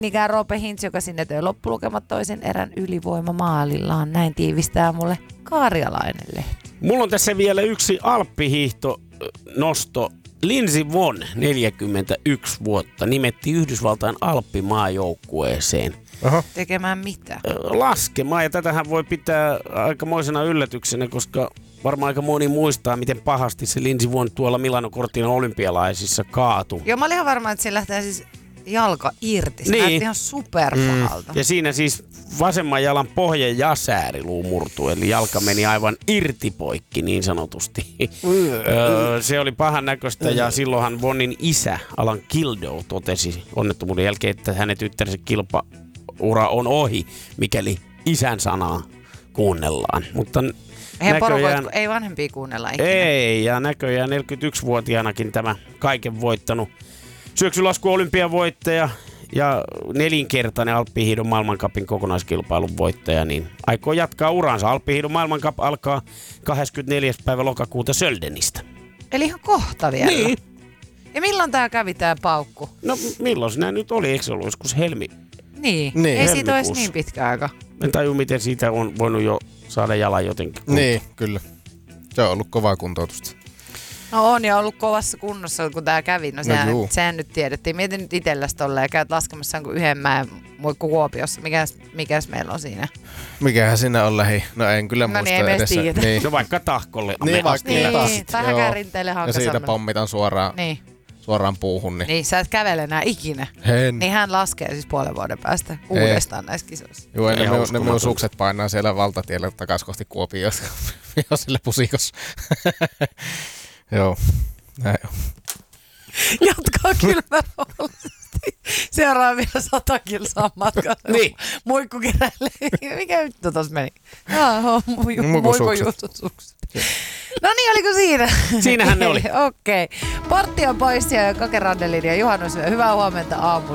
Mikään Roope Hintz, joka sinne töi loppulukemat toisen erän ylivoimamaalillaan. Näin tiivistää mulle Karjalainen-lehti. Mulla on tässä vielä yksi alppihiihto-nosto. Lindsey Vonn, 41 vuotta, nimetti Yhdysvaltain alppimaajoukkueeseen. Aha. Tekemään mitä? Laskemaan, ja tätähän voi pitää aikamoisena yllätyksenä, koska varmaan aika moni muistaa, miten pahasti se Lindsey Vonn tuolla Milano Cortina olympialaisissa kaatui. Joo, mä olin ihan varma, että siinä lähtee siis jalka irti. Se Niin. näytti ihan superpahalta. Ja siinä siis vasemman jalan pohjan jasääriluu murtui, eli jalka meni aivan irti poikki niin sanotusti. Se oli pahan näköistä, ja silloinhan Vonnin isä Alan Kildow totesi onnettomuuden jälkeen, että hänen tyttärensä kilpaura on ohi, mikäli isän sanaa kuunnellaan. Mutta näköjään ei vanhempia kuunnella ikinä. ei, ja näköjään 41-vuotiaanakin tämä kaiken voittanut syöksylasku olympiavoittaja ja 4-kertainen alppihiidon maailmancupin kokonaiskilpailun voittaja, niin aikoo jatkaa uransa. Alppihiidon maailmancup alkaa 24. päivä lokakuuta Söldenistä. Eli ihan kohta vielä. Niin. Ja milloin tää kävi tää paukku? No milloin sinä nyt oli? Eikö se ollut joskus Niin. Ei siitä ole edes helmikuussa. niin pitkä aika. En taju, miten siitä on voinut jo saada jalan jotenkin. Niin, kyllä. Se on ollut kovaa kuntoutusta. No on ja ollut kovassa kunnossa, kun tää kävi. No sehän nyt tiedettiin. Mietin nyt itselläsi tolleen ja käyt laskemassa jonkun yhden mäen muikku Kuopiossa. Mikäs meillä on siinä? Mikähän siinä on lähi? No en kyllä muista niin, ei edessä. tiedetä. Niin. No vaikka Tahkolle. Niin, vaikka Niin, tai Häkärinteelle ja Hankasalmelle. siitä pommitan suoraan puuhun. Niin, sä et kävele enää ikinä. En. Niin hän laskee siis puolen vuoden päästä uudestaan näissä kisoissa. Joo, Ei ne minun sukset painaa siellä valtatiellä takaisin kohti Kuopioon, jos sille pusikossa. Joo, näin on. Jatkaa kylmäroolisesti. Seuraa vielä 100 kilsaa matkaa. Niin. Muikkukeräille. Mikä juttu tossa meni? Muikujuttusukset. No niin, oliko siinä? Siinähän ne oli. Okei. Partti on pois ja Kake Randelin ja Juhannus. Hyvää huomenta aamulla.